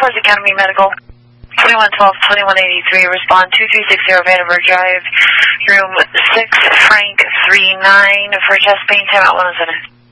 Force Academy Medical. 2112-2183, respond 2360 Vandenberg Drive, room 6, Frank 39 for chest pain, time at 107.